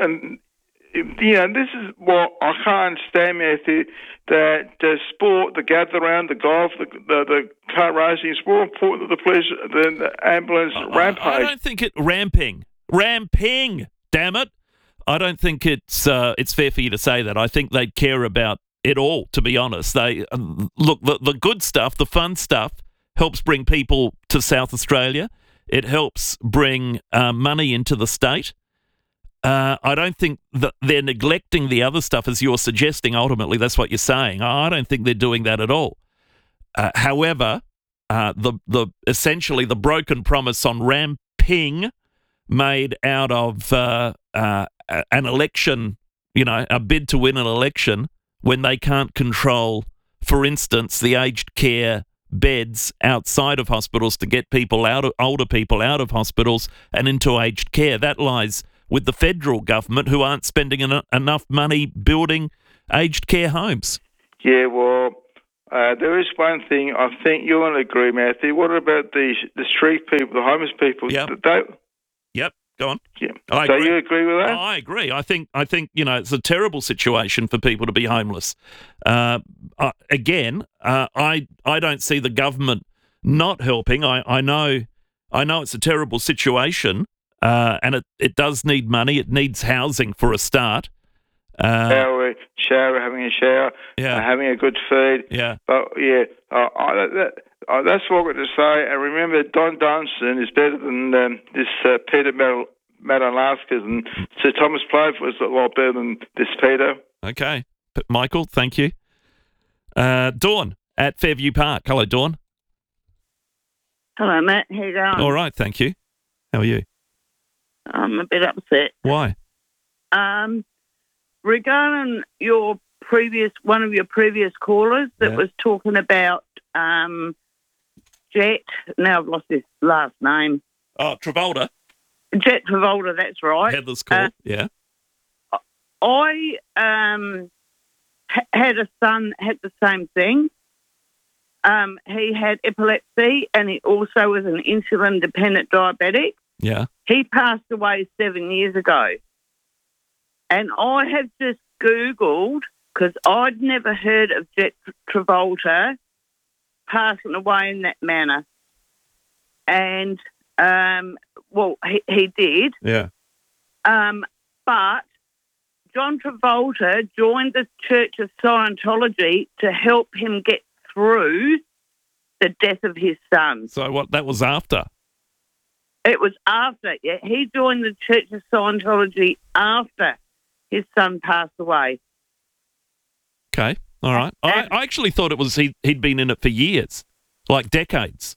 this is what I can't understand, Matthew, that the sport, the gather round, the golf, the car racing is more important than the ambulance rampage. I don't think ramping, damn it. I don't think it's fair for you to say that. I think they'd care about it all, to be honest. They look, the good stuff, the fun stuff, helps bring people to South Australia. It helps bring money into the state. I don't think that they're neglecting the other stuff, as you're suggesting. Ultimately, that's what you're saying. I don't think they're doing that at all. However, essentially the broken promise on ramping made out of an election, a bid to win an election when they can't control, for instance, the aged care beds outside of hospitals to get older people out of hospitals and into aged care. That lies with the federal government, who aren't spending enough money building aged care homes. Yeah, well, there is one thing I think you're going to agree, Matthew. What about the street people, the homeless people? Yep. Yep. Go on. Yeah. I So agree. you agree with that? I agree. I think it's a terrible situation for people to be homeless. Again, I don't see the government not helping. I know it's a terrible situation, and it does need money. It needs housing for a start. Having a shower, having a good feed. Yeah. But that's what I've got to say. And remember, Don Dunstan is better than this Peter Madalaskas, and Sir Thomas Playford was a lot better than this Peter. Okay. Michael, thank you. Dawn at Fairview Park. Hello, Dawn. Hello, Matt. How you going? All right, thank you. How are you? I'm a bit upset. Why? Regarding one of your previous callers that was talking about Jet. Now I've lost his last name. Oh, Travolta. Jet Travolta, that's right. Headless Court, yeah. I had a son, had the same thing. He had epilepsy, and he also was an insulin-dependent diabetic. Yeah. He passed away 7 years ago. And I have just Googled, because I'd never heard of Jet Travolta passing away in that manner. And, he did. Yeah. But John Travolta joined the Church of Scientology to help him get through the death of his son. So that was after? It was after, yeah. He joined the Church of Scientology after his son passed away. Okay, all right. I actually thought it was he'd been in it for years, like decades.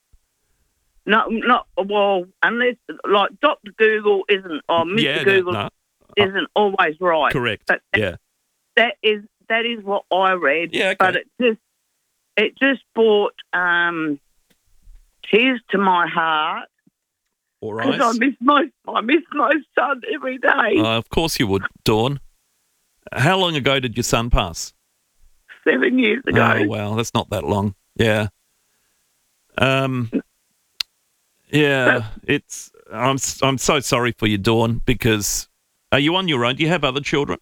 Unless, like, Dr. Google isn't, or Mr. Google isn't always right. Correct, but that is what I read. Yeah, okay. But it just brought tears to my heart. All right. Because I miss my son every day. Of course you would, Dawn. How long ago did your son pass? 7 years ago. Oh, wow, that's not that long. Yeah. It's. I'm so sorry for you, Dawn, because are you on your own? Do you have other children?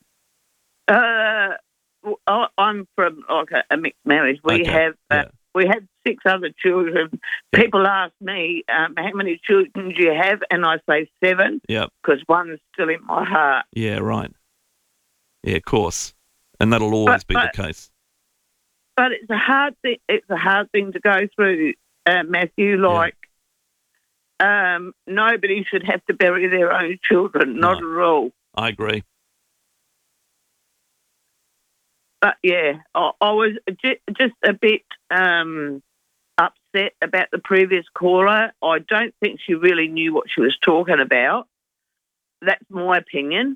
I'm from a mixed marriage. We have 6 other children. Yeah. People ask me, how many children do you have? And I say 7. Yep. Because one is still in my heart. Yeah, right. Yeah, of course. And that'll always be the case. But it's a hard thing. It's a hard thing to go through, Matthew. Like, nobody should have to bury their own children. Not at all. I agree. But yeah, I was just a bit upset about the previous caller. I don't think she really knew what she was talking about. That's my opinion.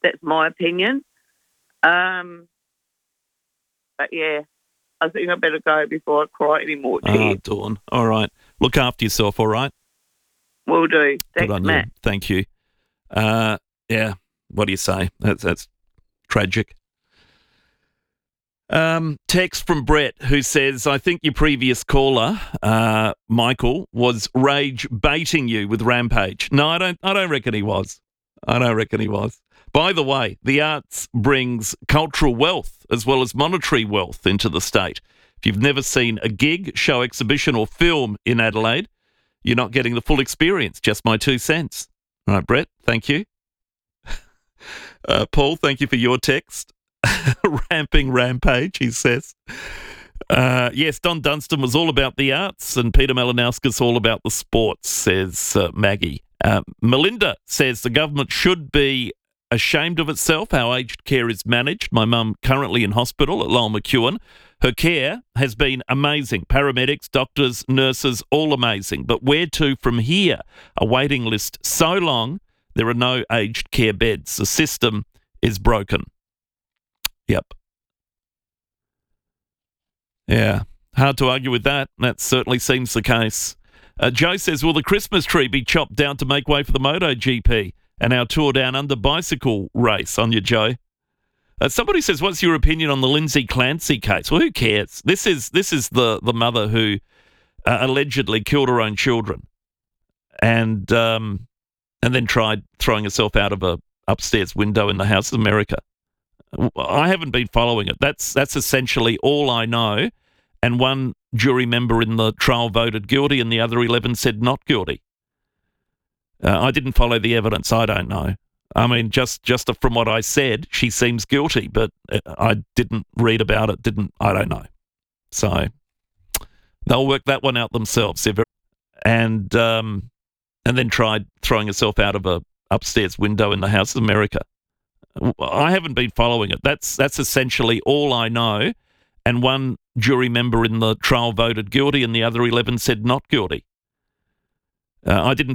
But yeah, I think I better go before I cry any more tears. Oh, Dawn. All right. Look after yourself, all right? Will do. Thanks, Good on Matt. you. Thank you. Yeah, what do you say? That's tragic. Text from Brett, who says, I think your previous caller, Michael, was rage baiting you with Rampage. No, I don't reckon he was. By the way, the arts brings cultural wealth as well as monetary wealth into the state. If you've never seen a gig, show, exhibition or film in Adelaide, you're not getting the full experience. Just my 2 cents. All right, Brett, thank you. Paul, thank you for your text. Ramping Rampage, he says. Yes, Don Dunstan was all about the arts and Peter Malinauskas all about the sports, says Maggie. Melinda says the government should be ashamed of itself how aged care is managed. My mum currently in hospital at Lowell McEwen. Her care has been amazing. Paramedics, doctors, nurses, all amazing. But where to from here? A waiting list so long, there are no aged care beds. The system is broken. Yep. Yeah, hard to argue with that. That certainly seems the case. Joe says, will the Christmas tree be chopped down to make way for the MotoGP and our Tour Down Under bicycle race? On you, Joe. Somebody says, what's your opinion on the Lindsay Clancy case? Well, who cares? This is the mother who allegedly killed her own children and then tried throwing herself out of a upstairs window in the House of America. I haven't been following it. That's essentially all I know. And one jury member in the trial voted guilty and the other 11 said not guilty. I didn't follow the evidence. I don't know. I mean, just from what I said, she seems guilty, but I didn't read about it. I don't know. So they'll work that one out themselves. And then tried throwing herself out of a upstairs window in the House of America. I haven't been following it. That's essentially all I know. And one jury member in the trial voted guilty and the other 11 said not guilty. I didn't